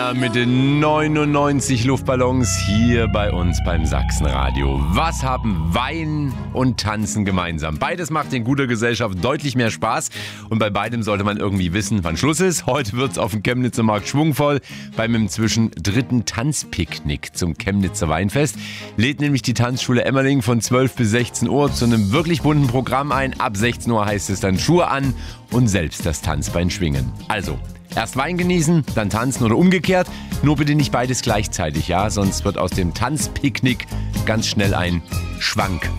Mit den 99 Luftballons hier bei uns beim Sachsenradio. Was haben Wein und Tanzen gemeinsam? Beides macht in guter Gesellschaft deutlich mehr Spaß. Und bei beidem sollte man irgendwie wissen, wann Schluss ist. Heute wird's auf dem Chemnitzer Markt schwungvoll. Beim inzwischen dritten Tanzpicknick zum Chemnitzer Weinfest lädt nämlich die Tanzschule Emmerling von 12 bis 16 Uhr zu einem wirklich bunten Programm ein. Ab 16 Uhr heißt es dann Schuhe an und selbst das Tanzbein schwingen. Also, erst Wein genießen, dann tanzen oder umgekehrt. Nur bitte nicht beides gleichzeitig, ja? Sonst wird aus dem Tanzpicknick ganz schnell ein Schwank.